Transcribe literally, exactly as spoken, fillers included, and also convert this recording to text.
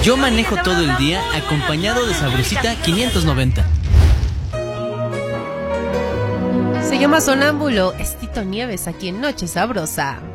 Yo manejo todo el día acompañado de Sabrosita quinientos noventa. Se llama Sonámbulo, es Tito Nieves aquí en Noche Sabrosa.